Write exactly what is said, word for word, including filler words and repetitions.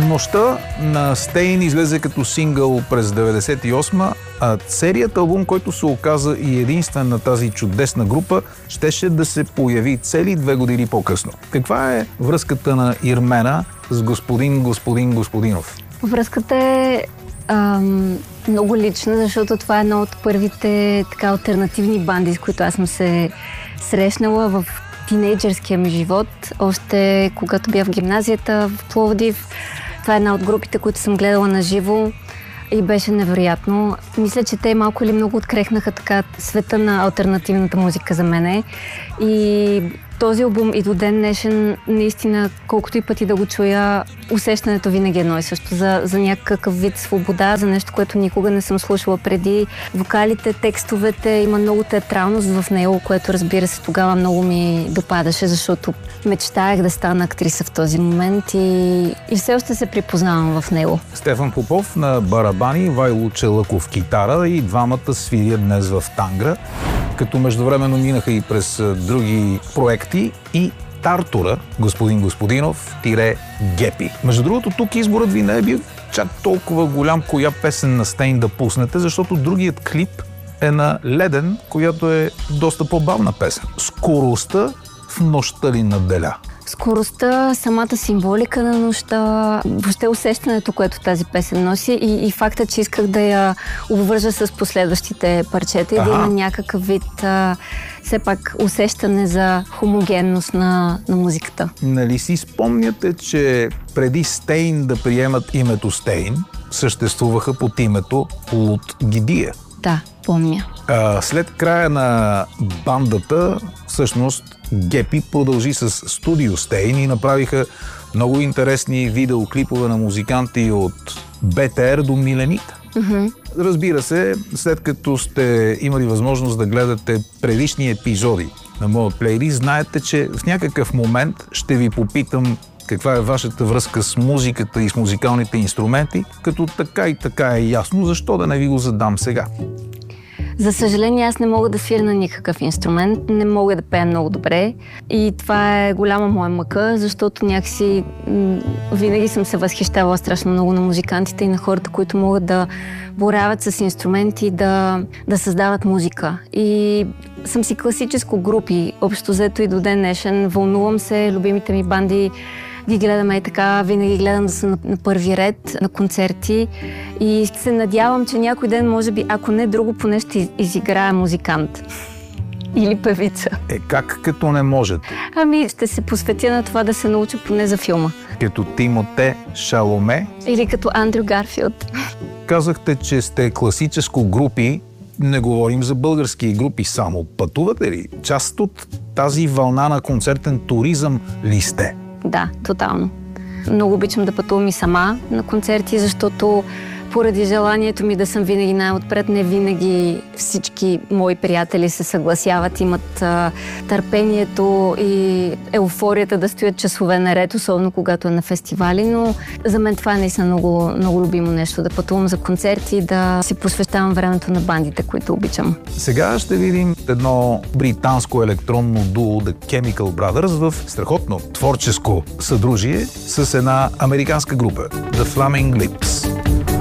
Нощта на Стейн излезе като сингъл през деветдесет и осма, а серият албум, който се оказа и единствен на тази чудесна група, щеше да се появи цели две години по-късно. Каква е връзката на Ирмена с господин господин Господинов? Връзката е ам, много лична, защото това е една от първите така алтернативни банди, с които аз съм се срещнала в тинейджърския ми живот, още когато бях в гимназията в Пловдив. Това е една от групите, които съм гледала на живо и беше невероятно. Мисля, че те малко или много открехнаха така света на алтернативната музика за мене. И този албум и до ден днешен, наистина, колкото и пъти да го чуя, усещането винаги е едно и също за, за някакъв вид свобода, за нещо, което никога не съм слушала преди. Вокалите, текстовете, има много театралност в него, което, разбира се, тогава много ми допадаше, защото мечтаях да стана актриса в този момент и, и все още се припознавам в него. Стефан Попов на барабани, Вайло Челъков китара и двамата свирят днес в Тангра, като междувременно минаха и през други проекти и Тартура, господин Господинов, тире Гепи. Между другото, тук изборът ви не е бил чак толкова голям, коя песен на Стейн да пуснете, защото другият клип е на Леден, която е доста по-бавна песен. Скоростта в нощта ли наделя? Скоростта, самата символика на нощта, въобще усещането, което тази песен носи и, и факта, че исках да я обвържа с последващите парчета и да има някакъв вид, а, все пак усещане за хомогенност на, на музиката. Нали си спомняте, че преди Стейн да приемат името Стейн, съществуваха под името Луд Гидия? Да, помня. А, след края на бандата, всъщност, Гепи продължи с Студио Стейн и направиха много интересни видеоклипове на музиканти от БТР до Миленит. Mm-hmm. Разбира се, след като сте имали възможност да гледате предишни епизоди на моя плейлист, знаете, че в някакъв момент ще ви попитам каква е вашата връзка с музиката и с музикалните инструменти, като така и така е ясно, защо да не ви го задам сега. За съжаление, аз не мога да свиря на никакъв инструмент, не мога да пея много добре и това е голяма моя мъка, защото някакси м- винаги съм се възхищавала страшно много на музикантите и на хората, които могат да боравят с инструменти, да, да създават музика. И съм си класическо групи, общо взето и до ден днешен, вълнувам се, любимите ми банди ги гледаме и така, винаги гледам да съм на, на първи ред на концерти и се надявам, че някой ден, може би, ако не друго, поне ще изиграя музикант или певица. Е, как като не можат? Ами, ще се посветя на това да се науча поне за филма. Като Тимоте Шаломе? Или като Андрю Гарфилд. Казахте, че сте класическо групи. Не говорим за български групи само. Пътувате ли? Част от тази вълна на концертен туризъм ли сте? Да, тотално. Много обичам да пътувам и сама на концерти, защото поради желанието ми да съм винаги най-отпред, не винаги всички мои приятели се съгласяват, имат а, търпението и еуфорията да стоят часове наред, особено когато е на фестивали, но за мен това е наистина много, много любимо нещо, да пътувам за концерти и да си посвещавам времето на бандите, които обичам. Сега ще видим едно британско електронно дуо The Chemical Brothers в страхотно творческо съдружие с една американска група The Flaming Lips.